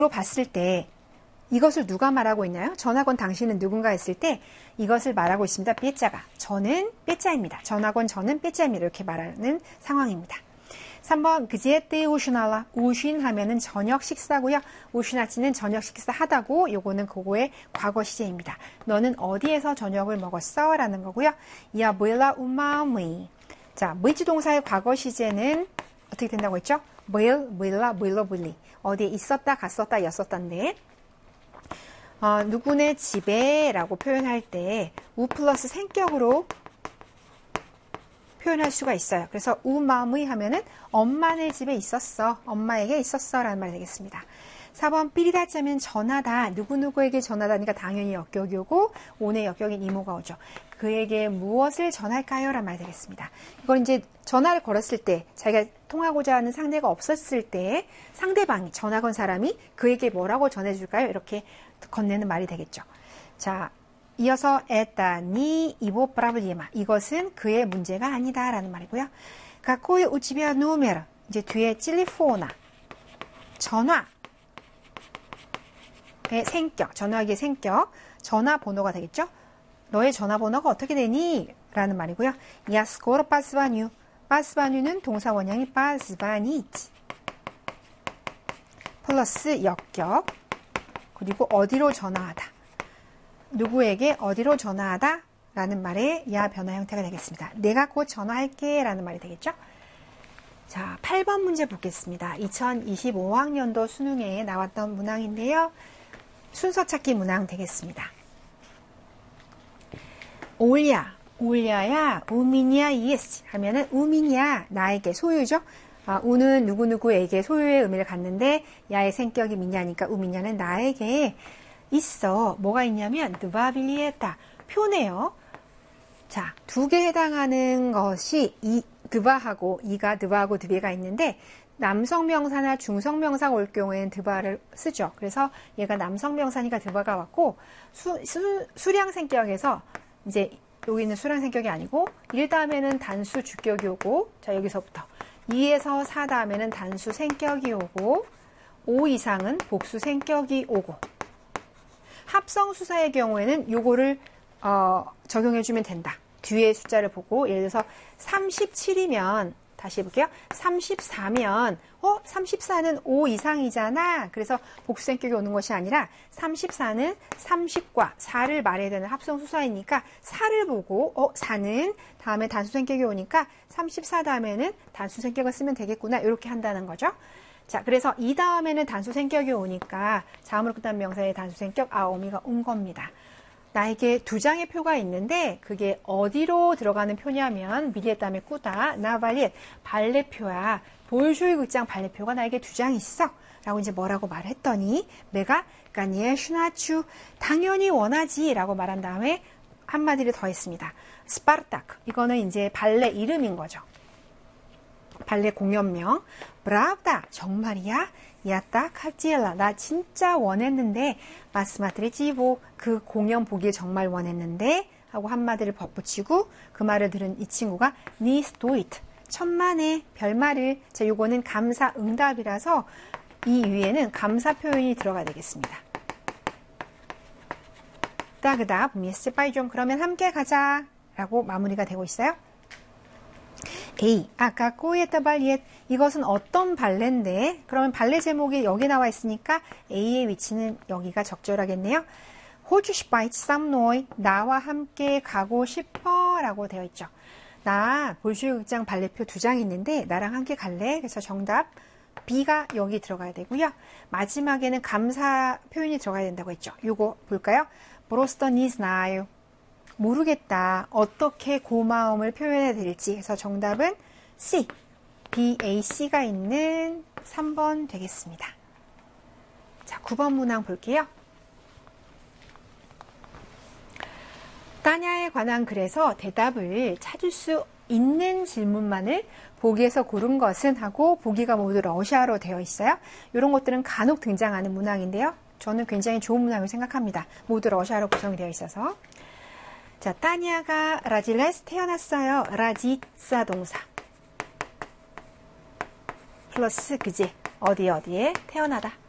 봤을 때 이것을 누가 말하고 있나요? 전학원 당신은 누군가 했을 때 이것을 말하고 있습니다. 삐자가. 저는 삐자입니다. 전학원 저는 삐자입니다. 이렇게 말하는 상황입니다. 3번 그제 때 우신할라. 우신 하면은 저녁 식사고요. 우신하치는 저녁 식사 하다고 요거는 그거의 과거 시제입니다. 너는 어디에서 저녁을 먹었어? 라는 거고요. 야 뭐라 우마미. 자, 무이지 동사의 과거 시제는 어떻게 된다고 했죠? 뭐라 불리. 어디에 있었다, 갔었다, 였었다인데 누구네 집에 라고 표현할 때 우 플러스 생격으로 표현할 수가 있어요. 그래서 우마무이 하면은 엄마네 집에 있었어. 엄마에게 있었어. 라는 말이 되겠습니다. 4번 삐리다짜면 전하다. 누구누구에게 전하다니까 당연히 역격이 오고 오의 역격인 이모가 오죠. 그에게 무엇을 전할까요? 라는 말이 되겠습니다. 이건 이제 전화를 걸었을 때 자기가 통하고자 하는 상대가 없었을 때 상대방이 전화 건 사람이 그에게 뭐라고 전해줄까요? 이렇게 건네는 말이 되겠죠. 자, 이어서 에따니 이보 프라블리마. 이것은 그의 문제가 아니다 라는 말이고요. 가코의 우치비아 누메르. 이제 뒤에 찔리포나 전화 생격, 전화기의 생격, 전화번호가 되겠죠? 너의 전화번호가 어떻게 되니? 라는 말이고요. 야스코르 빠스바뉴. 빠스바뉴는 동사 원형이 빠스바니치. 플러스 역격. 그리고 어디로 전화하다. 누구에게 어디로 전화하다? 라는 말의 야 변화 형태가 되겠습니다. 내가 곧 전화할게. 라는 말이 되겠죠? 자, 8번 문제 보겠습니다. 2025학년도 수능에 나왔던 문항인데요. 순서 찾기 문항 되겠습니다. 올야야, 우민이야, 예스 하면은 우민이야, 나에게 소유죠. 우는 누구누구에게 소유의 의미를 갖는데 야의 생격이 민야니까 우민야는 나에게 있어. 뭐가 있냐면 드바빌리에타 표네요. 자, 두 개 해당하는 것이 이 드바하고 이가 드바하고 드베가 있는데 남성 명사나 중성 명사가 올 경우에는 드바를 쓰죠. 그래서 얘가 남성 명사니까 드바가 왔고 수량 생격에서 이제 여기 있는 수량 생격이 아니고 1 다음에는 단수 주격이 오고 자 여기서부터 2에서 4 다음에는 단수 생격이 오고 5 이상은 복수 생격이 오고 합성 수사의 경우에는 요거를 적용해주면 된다. 뒤에 숫자를 보고 예를 들어서 37이면 다시 해볼게요. 34면 34는 5 이상이잖아. 그래서 복수생격이 오는 것이 아니라 34는 30과 4를 말해야 되는 합성수사이니까 4를 보고 4는 다음에 단수생격이 오니까 34 다음에는 단수생격을 쓰면 되겠구나. 이렇게 한다는 거죠. 자, 그래서 이 다음에는 단수생격이 오니까 자음으로 끝난 명사의 단수생격 아오미가 온 겁니다. 나에게 두 장의 표가 있는데 그게 어디로 들어가는 표냐면 미리에 다음에 꾸다 나발리엣 발레표야. 볼쇼이 극장 발레표가 나에게 두 장 있어. 라고 이제 뭐라고 말했더니 내가 까니에 슈나추 당연히 원하지 라고 말한 다음에 한마디를 더 했습니다. 스파르타크 이거는 이제 발레 이름인 거죠. 발레 공연명. 브라브다 정말이야? 야따 카지엘라 나 진짜 원했는데 마스마트리지보 그 공연 보길 정말 원했는데 하고 한마디를 붙이고 그 말을 들은 이 친구가 니스도이트 천만에 별말을 자 요거는 감사 응답이라서 이 위에는 감사 표현이 들어가야 되겠습니다. 따그다 미스 빠이좀 그러면 함께 가자 라고 마무리가 되고 있어요. A. 아까 꼬에타 발리엣 이것은 어떤 발레인데 그러면 발레 제목이 여기 나와 있으니까 A의 위치는 여기가 적절하겠네요. 호주시 바이츠 쌈노이 나와 함께 가고 싶어 라고 되어 있죠. 나 볼쇼이 극장 발레표 2장 있는데 나랑 함께 갈래? 그래서 정답 B가 여기 들어가야 되고요. 마지막에는 감사 표현이 들어가야 된다고 했죠. 요거 볼까요? 브로스터 니스나요 모르겠다. 어떻게 고마움을 표현해야 될지. 그래서 정답은 C, B, A, C가 있는 3번 되겠습니다. 자, 9번 문항 볼게요. 따냐에 관한 글에서 대답을 찾을 수 있는 질문만을 보기에서 고른 것은 하고 보기가 모두 러시아로 되어 있어요. 이런 것들은 간혹 등장하는 문항인데요. 저는 굉장히 좋은 문항을 생각합니다. 모두 러시아로 구성이 되어 있어서. 자, 따냐가 라질레스 태어났어요. 라지사 동사. 플러스 그제 어디에 태어나다.